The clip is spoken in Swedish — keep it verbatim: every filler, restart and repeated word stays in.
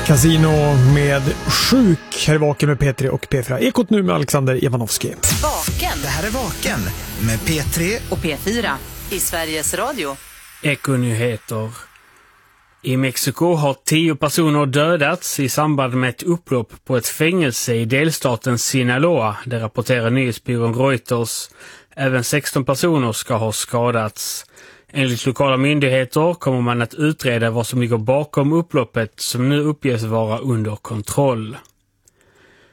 Casino med Sjuk. Här är Vaken med P tre och P fyra. Ekot nu med Alexander Ivanovski. Vaken. Det här är Vaken med P tre och P fyra i Sveriges Radio. Ekonyheter. I Mexiko har tio personer dödats i samband med ett upplopp på ett fängelse i delstaten Sinaloa. Det rapporterar nyhetsbyrån Reuters. Även sexton personer ska ha skadats. Enligt lokala myndigheter kommer man att utreda vad som ligger bakom upploppet som nu uppges vara under kontroll.